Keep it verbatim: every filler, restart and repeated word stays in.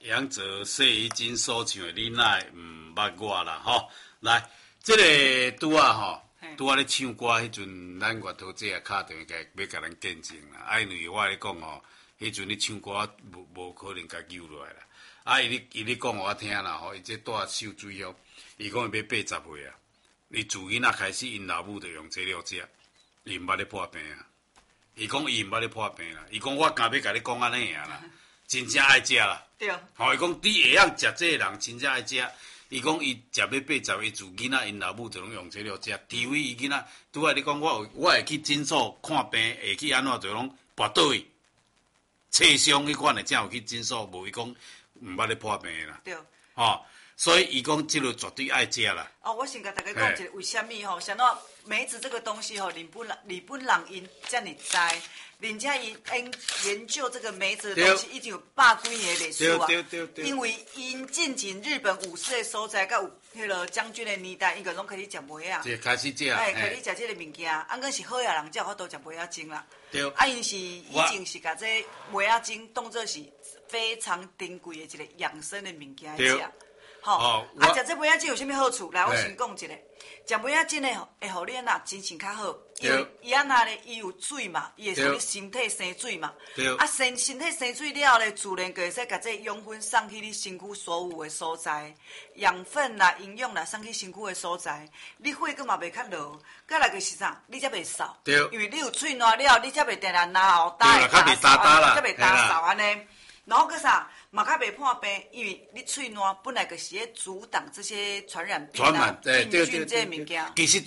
杨泽细鱼精所唱的，你哪会唔捌我啦？吼，来，这个拄啊吼，拄啊咧唱歌迄阵，咱乐团姐也敲电话来要甲咱见证啦。啊，因为我咧讲吼，迄阵你唱歌无无可能甲救落来啦。啊，伊咧伊咧讲互我听啦吼，伊这住秀水哦，伊讲伊要八十岁啊，伊自囡仔开始，因老母就用这了食，伊毋捌咧破病啊。伊讲伊毋捌咧破病啦，伊讲我刚要甲你讲安尼尔啦，真正爱食啦。 对。 吼，伊讲你会晓食这个人真正爱食。伊讲伊食要八十，伊自囡仔因老母就拢用这了食。除非伊囡仔拄仔你讲我有我会去诊所看病，会去安怎就拢跋倒去，切伤迄款的才有去诊所，无伊讲毋捌咧破病啦。 对。 吼，所以伊讲即个绝对爱食啦。 哦，我先甲大家讲一下，为什么吼？像那梅子这个东西吼，日本人日本人因遮尔知，人家因研研究这个梅子的东西已经有百几年的历史啊。 对对对。 因为因进前日本武士的所在，甲有迄个将军的年代，伊个拢开始食梅啊。 即开始食。 哎，开始食这个物件，啊，佫是好野人才有法度食梅仔精啦。 对。 啊，因是以前是甲这梅仔精当作是非常珍贵的一个养生的物件来食。吼、哦，啊，食这梅仔精有啥物好处？来，我先讲一下，食梅仔精的会互你呐精神较好，因为伊安那咧，伊有水嘛，伊会互你身体生水嘛。对。啊，身身体生水了咧，自然就会使甲这养分送去你身躯所有的所在，养分啦、营养啦送去身躯的所在，你血佫嘛袂较落，再来就是啥，你才袂瘦。对。因为你有喙烂了，你才袂定定拿后大的打扫，才袂打扫安尼。然后个啥，嘛较袂破病，因为你喙烂本来就是咧阻挡这些传染病啊、病菌这些物件。 其实